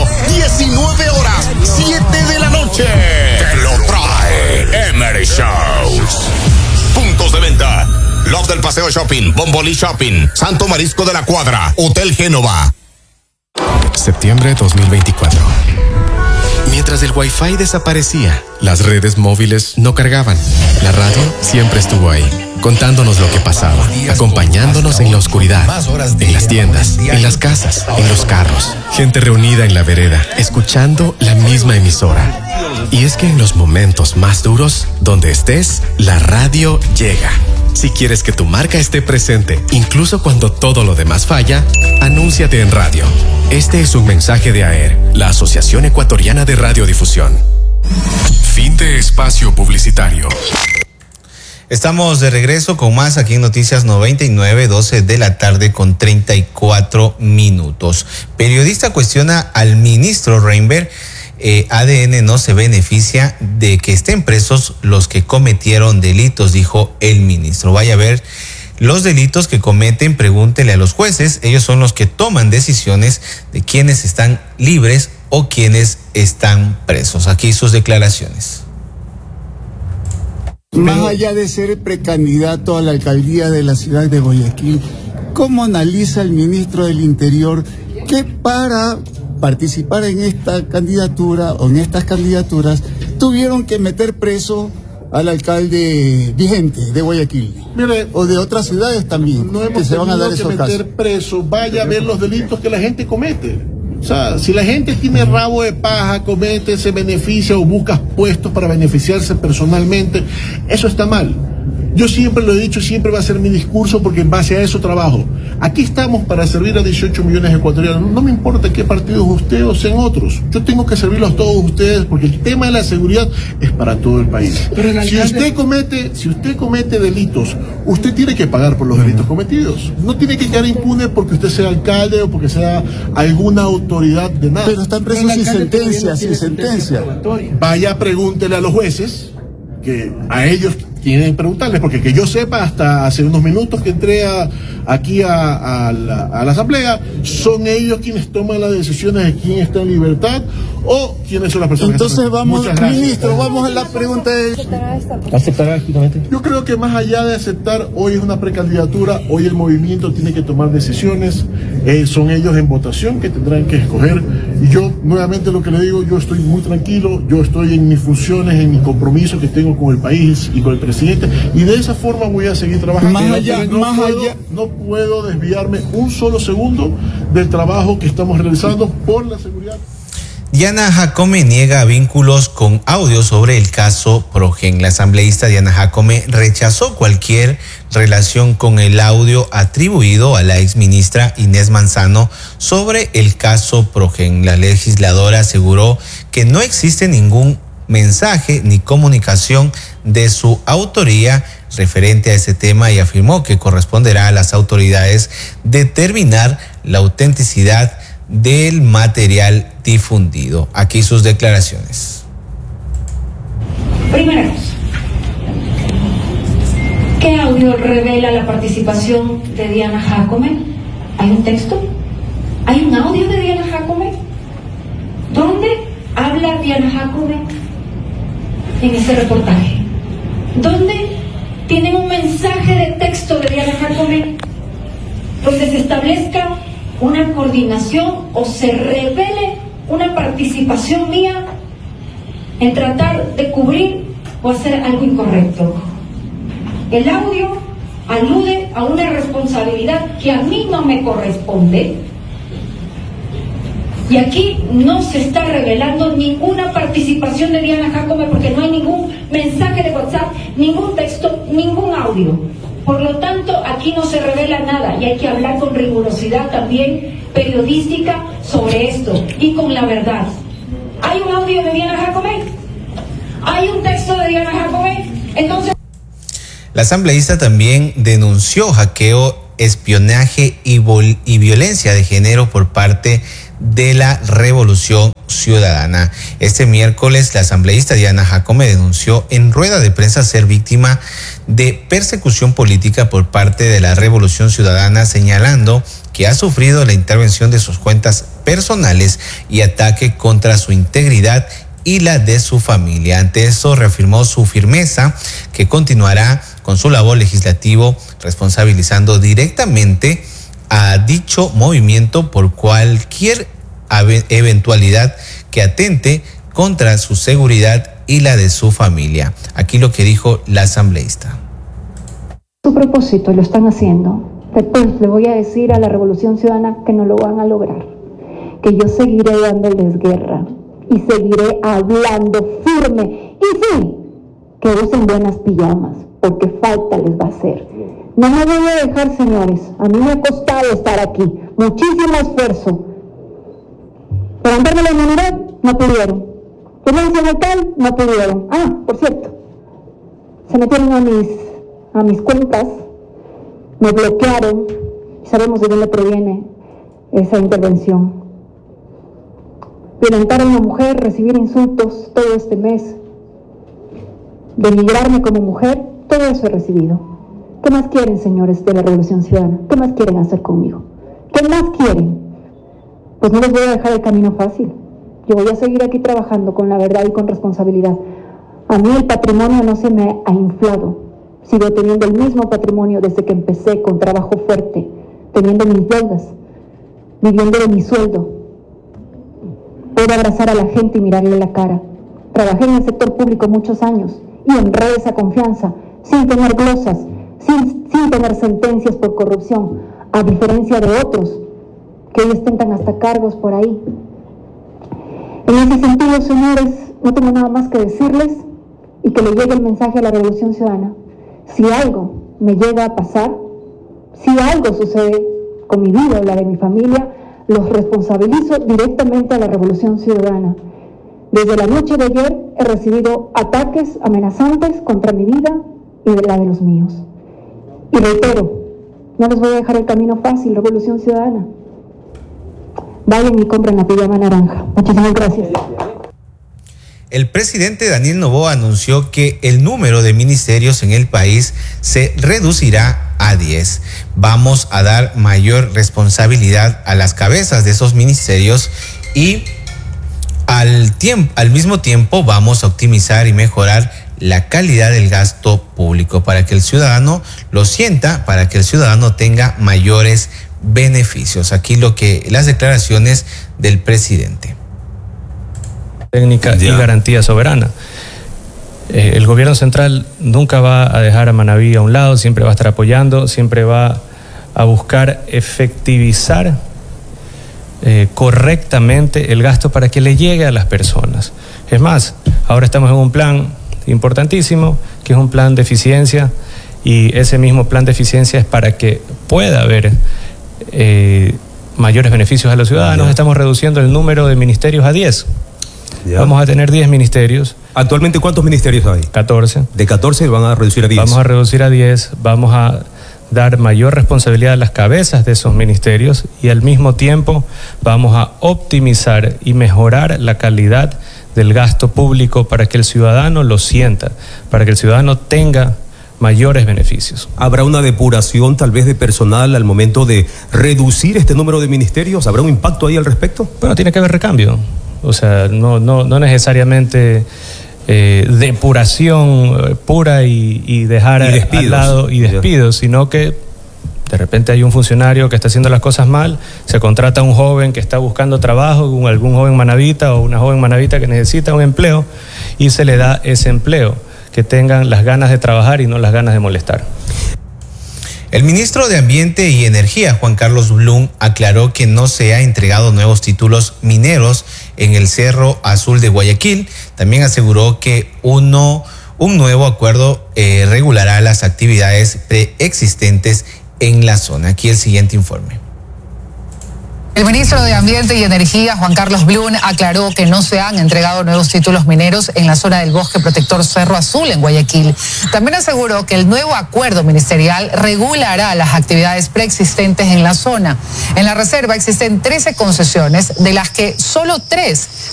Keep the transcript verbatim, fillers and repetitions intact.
diecinueve horas, siete de la noche. Te lo trae Emery Shows. Puntos de venta: Love del Paseo Shopping, Bombolí Shopping, Santo Marisco de la Cuadra, Hotel Génova. Septiembre dos mil veinticuatro. Mientras el Wi-Fi desaparecía, las redes móviles no cargaban. La radio siempre estuvo ahí, contándonos lo que pasaba, acompañándonos en la oscuridad, en las tiendas, en las casas, en los carros. Gente reunida en la vereda, escuchando la misma emisora. Y es que en los momentos más duros, donde estés, la radio llega. Si quieres que tu marca esté presente, incluso cuando todo lo demás falla, anúnciate en radio. Este es un mensaje de A E R, la Asociación Ecuatoriana de Radiodifusión. Fin de espacio publicitario. Estamos de regreso con más aquí en Noticias noventa y nueve, doce de la tarde con treinta y cuatro minutos. Periodista cuestiona al ministro Reinberg. Eh, A D N no se beneficia de que estén presos los que cometieron delitos, dijo el ministro. Vaya a ver los delitos que cometen, pregúntele a los jueces. Ellos son los que toman decisiones de quiénes están libres o quiénes están presos. Aquí sus declaraciones. Más allá de ser precandidato a la alcaldía de la ciudad de Guayaquil, ¿cómo analiza el ministro del Interior que para participar en esta candidatura o en estas candidaturas tuvieron que meter preso al alcalde vigente de Guayaquil? Mire, o de otras ciudades también, no hemos que se van a dar esos que meter casos. preso, vaya a ver los delitos que la gente comete. O sea, si la gente tiene rabo de paja, comete, se beneficia o busca puestos para beneficiarse personalmente, eso está mal. Yo siempre lo he dicho, siempre va a ser mi discurso, porque en base a eso trabajo. Aquí estamos para servir a dieciocho millones de ecuatorianos. No me importa qué partidos usted o sean otros. Yo tengo que servirlos a todos ustedes, porque el tema de la seguridad es para todo el país. Pero el alcalde... Si usted comete, si usted comete delitos, usted tiene que pagar por los delitos cometidos. No tiene que quedar impune porque usted sea alcalde o porque sea alguna autoridad de nada. Pero están presos sin sentencia, sin sentencia. Vaya, pregúntele a los jueces, que a ellos tienen que preguntarles, porque que yo sepa, hasta hace unos minutos que entré a, aquí a, a, la, a la asamblea, son ellos quienes toman las decisiones de quién está en libertad o quiénes son las personas. Entonces que vamos, ministro, vamos a la pregunta de... ¿Aceptará justamente? Yo creo que más allá de aceptar, hoy es una precandidatura, hoy el movimiento tiene que tomar decisiones, eh, son ellos en votación que tendrán que escoger, y yo nuevamente lo que le digo, yo estoy muy tranquilo, yo estoy en mis funciones, en mi compromiso que tengo con el país y con el presidente, y de esa forma voy a seguir trabajando. Más allá, no, más puedo, allá. no puedo desviarme un solo segundo del trabajo que estamos realizando por la seguridad. Diana Jacome niega vínculos con audio sobre el caso Progen. La asambleísta Diana Jacome rechazó cualquier relación con el audio atribuido a la exministra Inés Manzano sobre el caso Progen. La legisladora aseguró que no existe ningún mensaje ni comunicación de su autoría referente a ese tema, y afirmó que corresponderá a las autoridades determinar la autenticidad del material difundido. Aquí sus declaraciones. Primera cosa, ¿qué audio revela la participación de Diana Jacome? ¿Hay un texto? ¿Hay un audio de Diana Jacome? ¿Dónde habla Diana Jacome en ese reportaje? ¿Dónde tienen un mensaje de texto de Diana Jacome donde se establezca una coordinación o se revele una participación mía en tratar de cubrir o hacer algo incorrecto? El audio alude a una responsabilidad que a mí no me corresponde, y aquí no se está revelando ninguna participación de Diana Jacome, porque no hay ningún mensaje de WhatsApp, ningún texto, ningún audio. Por lo tanto, aquí no se revela nada, y hay que hablar con rigurosidad también periodística sobre esto y con la verdad. ¿Hay un audio de Diana Jacome? ¿Hay un texto de Diana Jacome? Entonces... La asambleísta también denunció hackeo, espionaje y, y violencia de género por parte de la Revolución Ciudadana. Este miércoles, la asambleísta Diana Jacome denunció en rueda de prensa ser víctima de persecución política por parte de la Revolución Ciudadana, señalando que ha sufrido la intervención de sus cuentas personales y ataque contra su integridad y la de su familia. Ante eso reafirmó su firmeza que continuará con su labor legislativo, responsabilizando directamente a dicho movimiento por cualquier eventualidad que atente contra su seguridad y la de su familia. Aquí lo que dijo la asambleísta. Su propósito lo están haciendo. Después le voy a decir a la Revolución Ciudadana que no lo van a lograr, que yo seguiré dándoles guerra y seguiré hablando firme y sí, que usen buenas pijamas, porque falta les va a hacer. No me voy a dejar, señores. A mí me ha costado estar aquí, muchísimo esfuerzo. Levantarme la inmunidad, no pudieron. Violencia mental, no pudieron. Ah, por cierto, se metieron a mis, a mis cuentas, me bloquearon, y sabemos de dónde proviene esa intervención. Violentar a una mujer, recibir insultos todo este mes, denigrarme como mujer, todo eso he recibido. ¿Qué más quieren, señores de la Revolución Ciudadana? ¿Qué más quieren hacer conmigo? ¿Qué más quieren? Pues no les voy a dejar el camino fácil. Yo voy a seguir aquí trabajando con la verdad y con responsabilidad. A mí el patrimonio no se me ha inflado. Sigo teniendo el mismo patrimonio desde que empecé, con trabajo fuerte, teniendo mis deudas, viviendo de mi sueldo. Puedo abrazar a la gente y mirarle la cara. Trabajé en el sector público muchos años y honré esa confianza, sin tener glosas, sin, sin tener sentencias por corrupción, a diferencia de otros que hoy ostentan hasta cargos por ahí. En ese sentido, señores, no tengo nada más que decirles y que le llegue el mensaje a la Revolución Ciudadana. Si algo me llega a pasar, si algo sucede con mi vida o la de mi familia, los responsabilizo directamente a la Revolución Ciudadana. Desde la noche de ayer he recibido ataques amenazantes contra mi vida y de la de los míos. Y reitero, no les voy a dejar el camino fácil, Revolución Ciudadana. Vayan y compren la pijama naranja. Muchísimas gracias. El presidente Daniel Noboa anunció que el número de ministerios en el país se reducirá a diez. Vamos a dar mayor responsabilidad a las cabezas de esos ministerios y al, tiempo, al mismo tiempo vamos a optimizar y mejorar la calidad del gasto público para que el ciudadano lo sienta, para que el ciudadano tenga mayores beneficios. Aquí lo que las declaraciones del presidente. Técnica ya. Y garantía soberana. Eh, el gobierno central nunca va a dejar a Manaví a un lado, siempre va a estar apoyando, siempre va a buscar efectivizar eh, correctamente el gasto para que le llegue a las personas. Es más, ahora estamos en un plan importantísimo, que es un plan de eficiencia, y ese mismo plan de eficiencia es para que pueda haber eh, mayores beneficios a los ciudadanos. Ya. Estamos reduciendo el número de ministerios a diez. Ya. Vamos a tener diez ministerios. ¿Actualmente cuántos ministerios hay? catorce. De catorce van a reducir a diez. Vamos a reducir a diez, vamos a dar mayor responsabilidad a las cabezas de esos ministerios y al mismo tiempo vamos a optimizar y mejorar la calidad del gasto público para que el ciudadano lo sienta, para que el ciudadano tenga mayores beneficios. ¿Habrá una depuración tal vez de personal al momento de reducir este número de ministerios? ¿Habrá un impacto ahí al respecto? Bueno, tiene que haber recambio. O sea, no, no, no necesariamente eh, depuración pura y, y dejar y despidos, al lado y despidos, sino que de repente hay un funcionario que está haciendo las cosas mal, se contrata a un joven que está buscando trabajo, algún joven manavita o una joven manavita que necesita un empleo y se le da ese empleo, que tengan las ganas de trabajar y no las ganas de molestar. El ministro de Ambiente y Energía, Juan Carlos Blum, aclaró que no se ha entregado nuevos títulos mineros en el Cerro Azul de Guayaquil. También aseguró que uno, un nuevo acuerdo eh, regulará las actividades preexistentes en la zona. Aquí el siguiente informe. El ministro de Ambiente y Energía, Juan Carlos Blum, aclaró que no se han entregado nuevos títulos mineros en la zona del Bosque Protector Cerro Azul en Guayaquil. También aseguró que el nuevo acuerdo ministerial regulará las actividades preexistentes en la zona. En la reserva existen trece concesiones, de las que solo tres